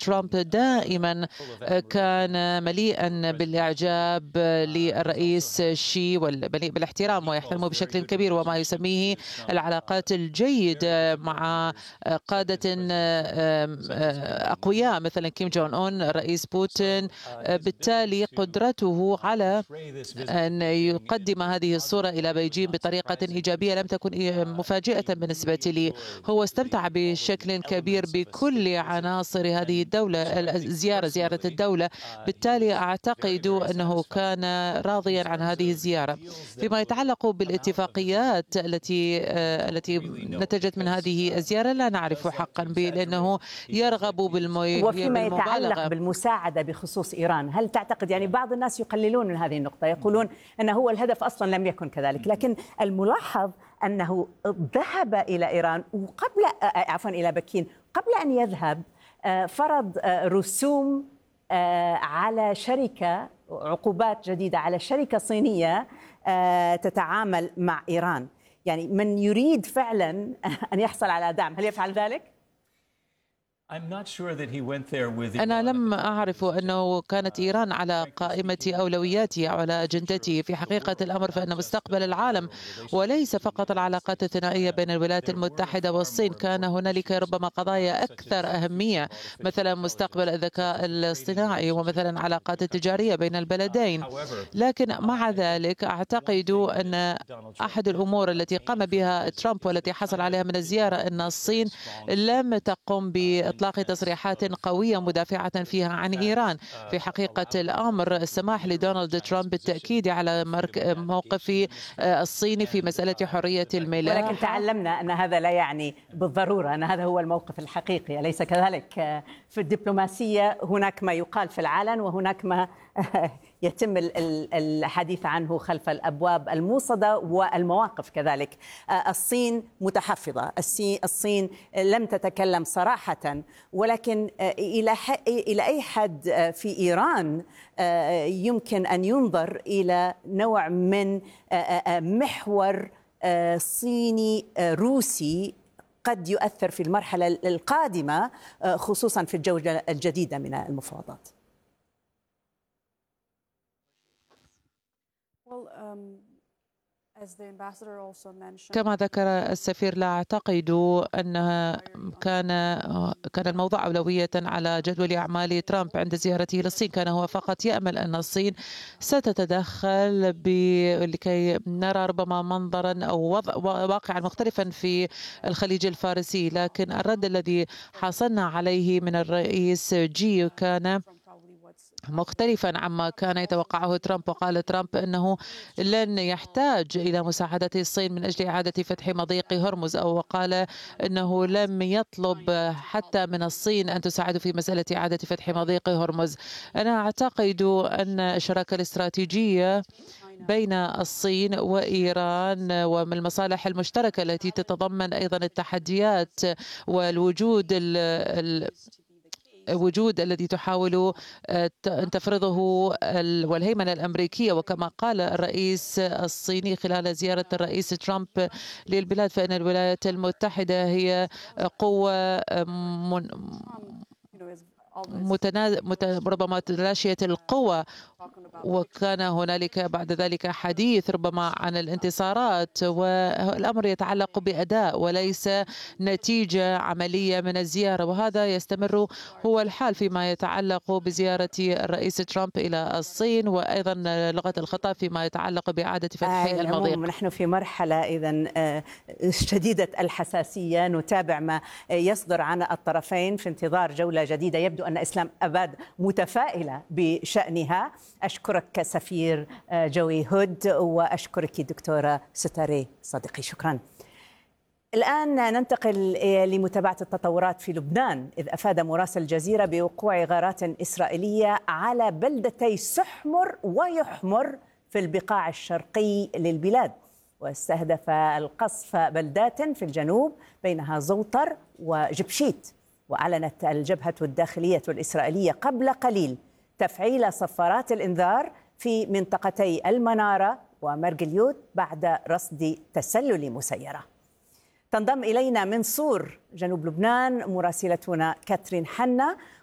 ترامب دائما كان مليئا بالإعجاب للرئيس شي والمليء بالاحترام ويحترمه بشكل كبير، وما يسميه العلاقات الجيدة مع قادة أقوياء مثل كيم جون أون الرئيس بوتين. بالتالي قدرته على أن يقدم هذه الصورة إلى بيجين بطريقة إيجابية لم تكن مفاجئة بالنسبة لي. هو استمتع بشكل كبير بكل عناصر هذه الدولة، زيارة الدولة. بالتالي أعتقد أنه كان راضيا عن هذه الزيارة. فيما يتعلق بالاتفاقيات التي نتجت من هذه الزيارة لا نعرف حقا لأنه يرغب وفيما يتعلق بالمساعدة بخصوص إيران، هل تعتقد يعني بعض الناس يقللون من هذه النقطة، يقولون أنه هو الهدف أصلا لم يكن كذلك، لكن الملاحظ أنه ذهب إلى إيران إلى بكين قبل أن يذهب فرض رسوم على شركة، عقوبات جديدة على شركة صينية تتعامل مع إيران. يعني من يريد فعلا أن يحصل على دعم هل يفعل ذلك؟ أنا لم أعرف أنه كانت إيران على قائمة أولوياته أو على أجندته. في حقيقة الأمر فإن مستقبل العالم وليس فقط العلاقات الثنائية بين الولايات المتحدة والصين، كان هنالك ربما قضايا أكثر أهمية مثلا مستقبل الذكاء الاصطناعي ومثلا علاقات التجارية بين البلدين. لكن مع ذلك أعتقد أن أحد الأمور التي قام بها ترامب والتي حصل عليها من الزيارة أن الصين لم تقم بإطلاق تصريحات قوية مدافعة فيها عن إيران. في حقيقة الأمر السماح لدونالد ترامب بالتأكيد على موقف الصين في مسألة حرية الملاحة، ولكن تعلمنا أن هذا لا يعني بالضرورة أن هذا هو الموقف الحقيقي، أليس كذلك؟ في الدبلوماسية هناك ما يقال في العلن وهناك ما يتم الحديث عنه خلف الأبواب الموصدة والمواقف كذلك. الصين متحفظة، الصين لم تتكلم صراحة، ولكن إلى أي حد في إيران يمكن أن ينظر إلى نوع من محور صيني روسي قد يؤثر في المرحلة القادمة خصوصا في الجولة الجديدة من المفاوضات؟ كما ذكر السفير، لا أعتقد أنها كان الموضوع أولوية على جدول أعمال ترامب عند زيارته للصين. كان هو فقط يأمل أن الصين ستتدخل لكي نرى ربما منظرا أو واقعا مختلفا في الخليج الفارسي. لكن الرد الذي حصلنا عليه من الرئيس جي كان مختلفا عما كان يتوقعه ترامب. وقال ترامب أنه لن يحتاج إلى مساعدة الصين من أجل إعادة فتح مضيق هرمز، أو قال أنه لم يطلب حتى من الصين أن تساعد في مسألة إعادة فتح مضيق هرمز. أنا أعتقد أن الشراكة الاستراتيجية بين الصين وإيران ومن المصالح المشتركة التي تتضمن أيضا التحديات والوجود الذي تحاول أن تفرضه والهيمنة الأمريكية. وكما قال الرئيس الصيني خلال زيارة الرئيس ترامب للبلاد، فإن الولايات المتحدة هي قوة ربما تلاشية القوى، وكان هنالك بعد ذلك حديث ربما عن الانتصارات، والأمر يتعلق بأداء وليس نتيجة عملية من الزيارة. وهذا يستمر هو الحال فيما يتعلق بزيارة الرئيس ترامب إلى الصين، وأيضا لغة الخطاب فيما يتعلق بإعادة فتح المضيق. نحن في مرحلة إذن شديدة الحساسية، نتابع ما يصدر عن الطرفين في انتظار جولة جديدة. يبدو أن إسلام أباد متفائلة بشأنها. أشكرك سفير جوي هود، وأشكرك دكتورة ستاري صديقي، شكرا. الآن ننتقل لمتابعة التطورات في لبنان، إذ أفاد مراسل الجزيرة بوقوع غارات إسرائيلية على بلدتي سحمر ويحمر في البقاع الشرقي للبلاد، واستهدف القصف بلدات في الجنوب بينها زوطر وجبشيت. وأعلنت الجبهة الداخلية الإسرائيلية قبل قليل تفعيل صفارات الإنذار في منطقتي المنارة ومرجليوت بعد رصد تسلل مسيرة. تنضم إلينا من صور جنوب لبنان مراسلتنا كاترين حنا،